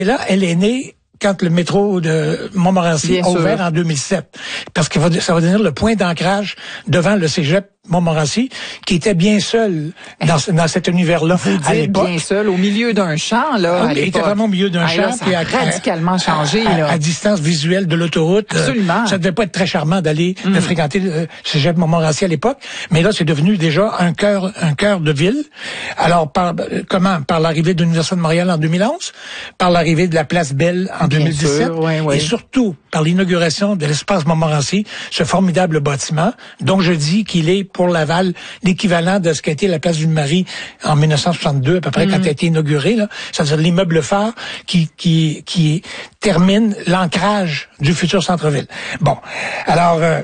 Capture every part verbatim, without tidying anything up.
Et là, elle est née quand le métro de Montmorency Bien a sûr. ouvert en deux mille sept. Parce que ça va devenir le point d'ancrage devant le cégep Montmorency, qui était bien seul dans, dans cet univers-là à l'époque. Bien seul, au milieu d'un champ, là, à Il était vraiment au milieu d'un ah, champ. là, ça puis a à, radicalement changé, à, là. À, à distance visuelle de l'autoroute. Absolument. Euh, ça devait pas être très charmant d'aller, mm. de fréquenter le cégep Montmorency à l'époque. Mais là, c'est devenu déjà un cœur, un cœur de ville. Alors, par, comment? Par l'arrivée de l'Université de Montréal en deux mille onze, par l'arrivée de la Place Belle en Bien deux mille dix-sept, sûr, ouais, ouais. et surtout par l'inauguration de l'espace Montmorency, ce formidable bâtiment, dont je dis qu'il est pour Laval l'équivalent de ce qu'a été la place du Marie en mille neuf cent soixante-deux, à peu près, mm. quand elle a été inaugurée, là. C'est-à-dire l'immeuble phare qui, qui, qui termine l'ancrage du futur centre-ville. Bon. Alors, euh,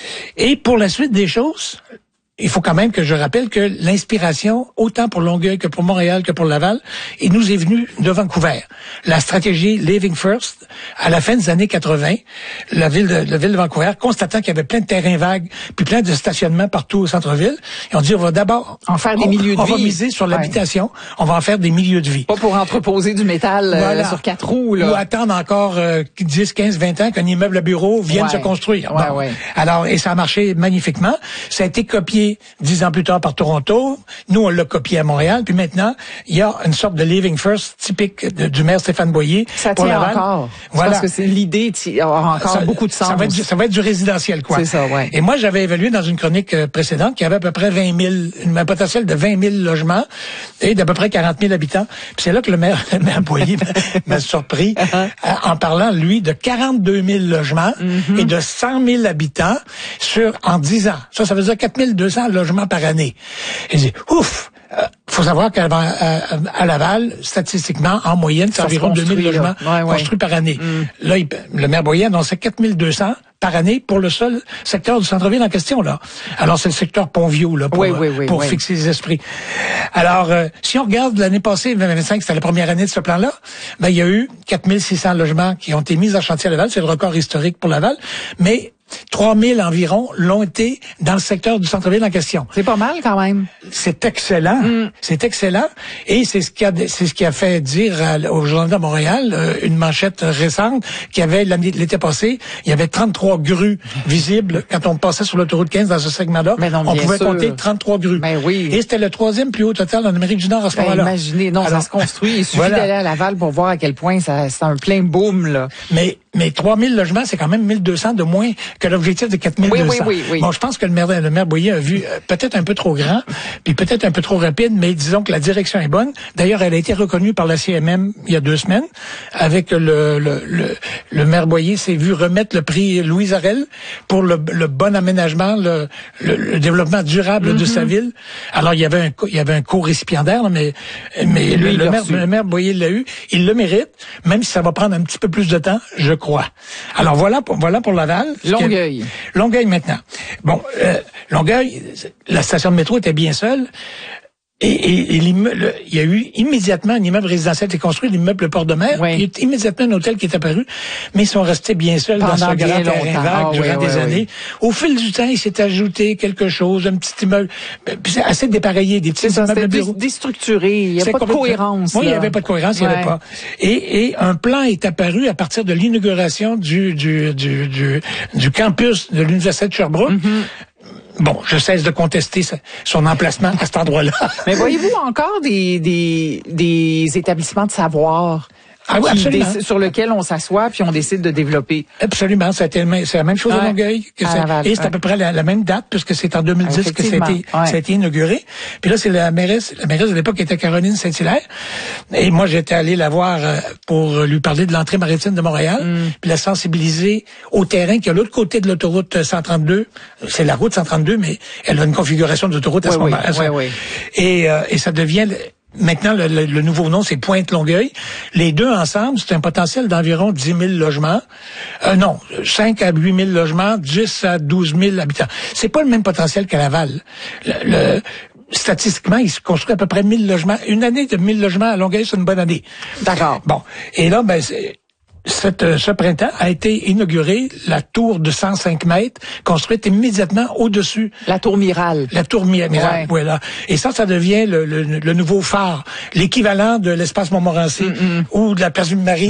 et pour la suite des choses, il faut quand même que je rappelle que l'inspiration, autant pour Longueuil que pour Montréal que pour Laval, il nous est venue de Vancouver. La stratégie Living First, à la fin des années quatre-vingt, la ville de, la ville de Vancouver, constatant qu'il y avait plein de terrains vagues, puis plein de stationnements partout au centre-ville, ils ont dit, on va d'abord en faire des on, milieux de on vie. va miser sur ouais. l'habitation, on va en faire des milieux de vie. Pas pour entreposer du métal voilà. euh, sur quatre roues, là. Ou attendre encore euh, dix, quinze, vingt ans qu'un immeuble à bureau vienne ouais. se construire. Ouais, bon. ouais. Alors, et ça a marché magnifiquement. Ça a été copié dix ans plus tard par Toronto. Nous, on l'a copié à Montréal. Puis maintenant, il y a une sorte de Living First typique de, du maire Stéphane Boyer. Ça pour tient Laval. encore. Voilà. Parce que c'est l'idée a encore ça, beaucoup de sens. Ça va être, ça va être du résidentiel, quoi. C'est ça, ouais. Et moi, j'avais évalué dans une chronique précédente qu'il y avait à peu près vingt mille, un potentiel de vingt mille logements et d'à peu près quarante mille habitants. Puis c'est là que le maire, le maire Boyer m'a surpris uh-huh. en parlant, lui, de quarante-deux mille logements mm-hmm. et de cent mille habitants sur en dix ans. Ça, ça veut dire quatre mille deux cents logements par année. Et j'ai dit, ouf! Euh, faut savoir qu'à à, à Laval, statistiquement, en moyenne, c'est environ deux mille logements ouais, ouais. construits par année. Mm. Là, il, le maire Boyer annonçait quatre mille deux cents par année pour le seul secteur du centre-ville en question, là. Alors, c'est le secteur Pont-Vieux, là, pour, oui, oui, oui, pour oui. fixer les esprits. Alors, euh, si on regarde l'année passée, vingt vingt-cinq, c'était la première année de ce plan-là, ben, il y a eu quatre mille six cents logements qui ont été mis en chantier à Laval. C'est le record historique pour Laval. Mais trois mille environ l'ont été dans le secteur du centre-ville en question. C'est pas mal quand même. C'est excellent, mm. c'est excellent, et c'est ce qui a c'est ce qui a fait dire à, au Journal de Montréal euh, une manchette récente qui avait l'année l'été passé, il y avait trente-trois grues visibles quand on passait sur l'autoroute quinze dans ce segment-là. Mais non, on bien pouvait sûr. compter trente-trois grues. Ben oui. Et c'était le troisième plus haut total en Amérique du Nord à ce ben moment-là. Imaginez, non, Alors, ça se construit. Il suffit voilà. d'aller à Laval pour voir à quel point ça c'est un plein boom là. Mais mais trois mille logements, c'est quand même mille deux cents de moins que l'objectif de quatre mille deux cents. Oui, oui, oui, oui. Bon, je pense que le maire, le maire Boyer a vu euh, peut-être un peu trop grand, puis peut-être un peu trop rapide, mais disons que la direction est bonne. D'ailleurs, elle a été reconnue par la C M M il y a deux semaines, avec le le le, le maire Boyer s'est vu remettre le prix Louise Arel pour le, le bon aménagement, le, le, le développement durable mm-hmm. de sa ville. Alors, il y avait un il y avait un co-récipiendaire, mais mais le, le maire le maire Boyer l'a eu, il le mérite, même si ça va prendre un petit peu plus de temps, je crois. Alors voilà pour voilà pour Laval. Longueuil. Longueuil maintenant. Bon, euh, Longueuil, la station de métro était bien seule. Et, et, et l'immeuble, il y a eu immédiatement un immeuble résidentiel qui est construit, l'immeuble Port de Mer. Oui. Il y a eu immédiatement un hôtel qui est apparu, mais ils sont restés bien seuls Pendant dans ce grand terrain vague ah, durant oui, des oui, années. Oui. Au fil du temps, il s'est ajouté quelque chose, un petit immeuble, puis c'est assez dépareillé, des petits ça, immeubles de bureaux. déstructuré, il n'y a pas de cohérence. Oui, là. il n'y avait pas de cohérence, il n'y ouais. avait pas. Et, et un plan est apparu à partir de l'inauguration du, du, du, du, du campus de l'Université de Sherbrooke. Mm-hmm. Bon, je cesse de contester son emplacement à cet endroit-là. Mais voyez-vous encore des, des, des établissements de savoir ah oui, absolument. Déc- sur lequel on s'assoit puis on décide de développer? Absolument, c'est la même chose ouais. à Longueuil. Que ah, c'est, et c'est ouais. à peu près la, la même date, puisque c'est en deux mille dix que ça a, été, ouais. ça a été inauguré. Puis là, c'est la mairesse, la mairesse de l'époque était Caroline Saint-Hilaire. Et moi, j'étais allé la voir pour lui parler de l'entrée maritime de Montréal, mm. puis la sensibiliser au terrain qui est à l'autre côté de l'autoroute cent trente-deux. C'est la route cent trente-deux, mais elle a une configuration d'autoroute à oui, ce moment-là. Oui, oui, oui. Et, euh, et ça devient... Maintenant, le, le, le nouveau nom, c'est Pointe-Longueuil. Les deux ensemble, c'est un potentiel d'environ dix mille logements. Euh, non, cinq à huit mille logements, dix à douze mille habitants. C'est pas le même potentiel qu'à Laval. Le, le, statistiquement, il se construit à peu près mille logements. Une année de mille logements à Longueuil, c'est une bonne année. D'accord. Bon. Et là, ben, c'est... Cette, ce printemps a été inaugurée la tour de cent cinq mètres, construite immédiatement au-dessus. La tour Mirale. La tour Mirale, ouais. Voilà. Et ça, ça devient le, le, le nouveau phare, l'équivalent de l'espace Montmorency mm-hmm. ou de la place du Marie.